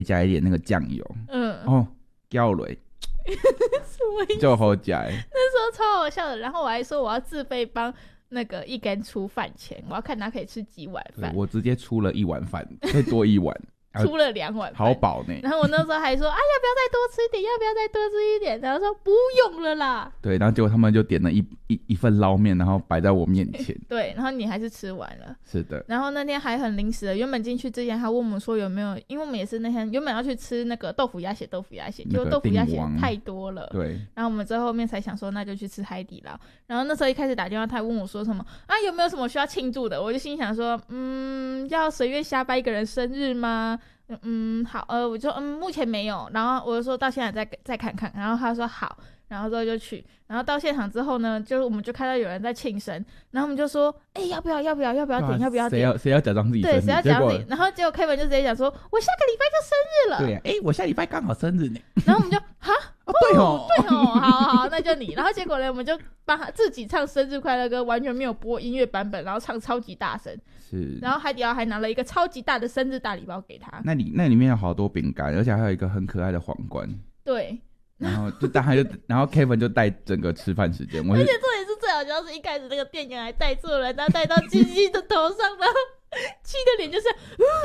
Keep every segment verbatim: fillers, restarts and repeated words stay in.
加一点那个酱油， 嗯， 哦，叫雷， 什么意思？ 就好加。 那时候超好笑的，然后我还说我要自备帮那个一根出饭钱，我要看他可以吃几碗饭。 我直接出了一碗饭，再多一碗。 出了两碗饭， 好饱呢。 然后我那时候还说，哎，要不要再多吃一点？要不要再多吃一点？然后说不用了啦。 对，然后结果他们就点了一一一份捞面，然后摆在我面前。 对，然后你还是吃完了。 是的。 然后那天还很临时的，原本进去之前他问我们说有没有，因为我们也是那天原本要去吃那个豆腐鸭血，豆腐鸭血，结果豆腐鸭血太多了。 对。 然后我们最后面才想说，那就去吃海底捞。然后那时候一开始打电话，他还问我说什么啊，有没有什么需要庆祝的？我就心想说，嗯，要随便瞎掰一个人生日吗？嗯，好，呃，我就嗯，目前没有，然后我就说到现在再再看看，然后他说好，然后之后就去，然后到现场之后呢，就我们就看到有人在庆生，然后我们就说，哎、欸，要不要要不要要不要点、啊、要不要点？ 谁要谁要假装自己生日？ 对，谁要假装自己？然后结果 Kevin 就直接讲说，我下个礼拜就生日了。 对呀、啊，哎、欸，我下礼拜刚好生日呢。 然后我们就哈， 哦，对哦， 对哦，好好，那就你。然后结果呢，我们就帮他自己唱生日快乐歌，完全没有播音乐版本，然后唱超级大声。 是。然后海底捞还拿了一个超级大的生日大礼包给他。 那里那里面有好多饼干，而且还有一个很可爱的皇冠。 对。 然后就大家就，然后 Kevin 就带整个吃饭时间， 而且这也是最好笑，是一开始那个店员还带错人，然后带到鸡鸡的头上，然后鸡的脸就是，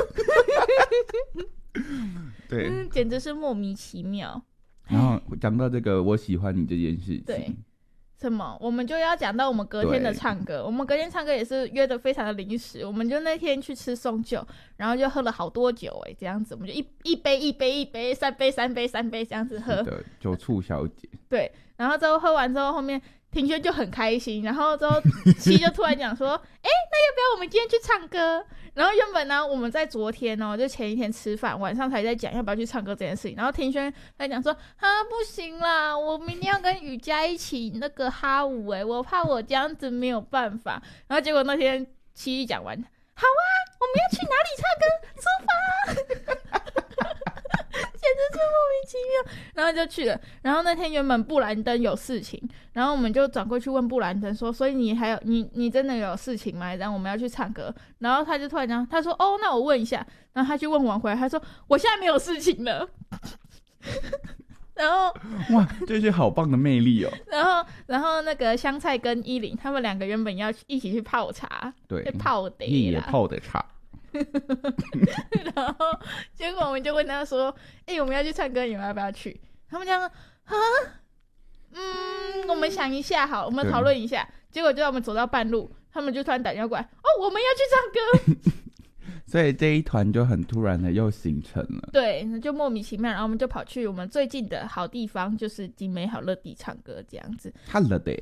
对、 嗯，简直是莫名其妙。 然后讲到这个，我喜欢你这件事情， 对。什么？我们就要讲到我们隔天的唱歌。我们隔天唱歌也是约的非常的临时，我们就那天去吃松酒，然后就喝了好多酒哎、欸，这样子我们就一一杯一杯一杯，三杯三杯三杯这样子喝。 是的，酒醋小姐。 对，然后之后喝完之后，后面庭轩就很开心，然后之后七就突然讲说，哎、欸，那要不要我们今天去唱歌？然后原本呢，我们在昨天哦，就前一天吃饭，晚上才在讲要不要去唱歌这件事情。然后庭轩在讲说，啊，不行啦，我明天要跟雨佳一起那个哈舞哎，我怕我这样子没有办法。然后结果那天七一讲完，好啊，我们要去哪里唱歌？出发！简直是莫名其妙，然后就去了。然后那天原本布兰登有事情，然后我们就转过去问布兰登说：“所以你还有你你真的有事情吗？然后我们要去唱歌。”然后他就突然讲，他说：“哦，那我问一下。”然后他去问完回来，他说：“我现在没有事情了。”然后哇，这是好棒的魅力哦。 然后然后那个香菜跟依琳他们两个原本要一起去泡茶， 对， 泡的也泡的茶。 然后结果我们就问他说：“哎、欸，我们要去唱歌，你们要不要去？”他们讲啊，嗯，我们想一下好，我们讨论一下。结果就在我们走到半路，他们就突然打电话过来，哦，我们要去唱歌。 所以这一团就很突然的又形成了， 对，就莫名其妙，然后我们就跑去我们最近的好地方，就是景美好乐地唱歌这样子。 好了的。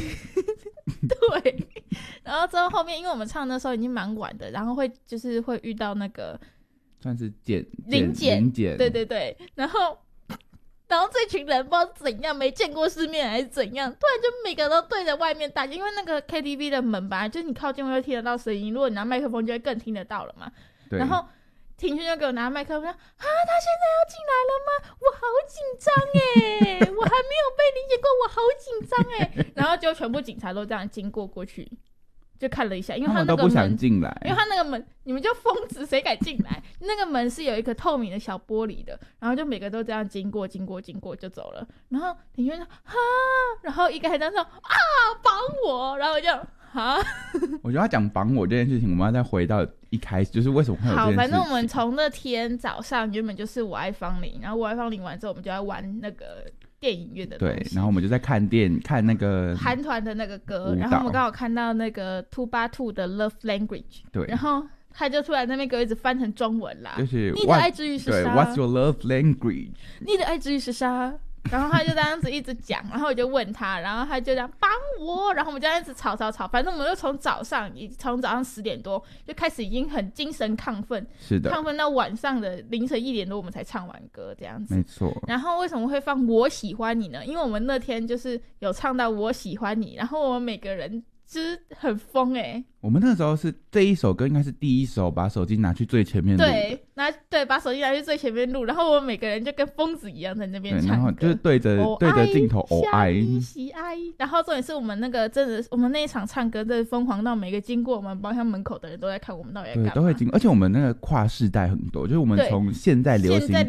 对，然后之后后面，因为我们唱的时候已经蛮晚的，然后会就是会遇到那个算是检临检， 检， 对对对，然后然后这群人不知道怎样，没见过世面还是怎样，突然就每个都对着外面大叫，因为那个 K T V 的门本来就是你靠近会听得到声音，如果你拿麦克风就会更听得到了嘛。然后庭轩就给我拿麦克风说：“啊，他现在要进来了吗？我好紧张哎，我还没有被理解过，我好紧张哎。”然后就全部警察都这样经过过去，就看了一下，因为他那个门他们都不想进来， 因为他那个门，你们就疯子，谁敢进来？那个门是有一个透明的小玻璃的，然后就每个都这样经过、经过、经过就走了。然后庭轩说：“哈！”然后一个还在说：“啊，绑我！”然后我就。哈， 我觉得他讲绑我这件事情，我们要再回到一开始，就是为什么会有这件事情。 好，反正我们从那天早上原本就是我爱芳龄，然后我爱芳龄完之后，我们就要玩那个电影院的东西。 对，然后我们就在看电看那个韩团的那个歌，然后我们刚好看到那个 two 八 two 的 Love Language， 对，然后他就突然那边给我一直翻成中文啦， 就是你的爱之语是啥？ 对 ，What's your love language？ 你的爱之语是啥？然后他就这样子一直讲，然后我就问他，然后他就这样帮我，然后我们就这样一直吵吵吵，反正我们就从早上，从早上十点多就开始已经很精神亢奋， 是的， 亢奋到晚上的凌晨一点多我们才唱完歌这样子， 没错。 然后为什么会放我喜欢你呢？因为我们那天就是有唱到我喜欢你，然后我们每个人就是很疯哎、欸。 我们那时候是这一首歌应该是第一首把手机拿去最前面录的， 对，拿对把手机拿去最前面录，然后我们每个人就跟疯子一样在那边唱歌， 然后就是对着对着镜头哦哀喜哀。然后重点是我们那个真的，我们那一场唱歌真的疯狂到每个经过我们包厢门口的人都在看我们到底在干嘛， 对，都会经过，而且我们那个跨世代很多，就是我们从现在流行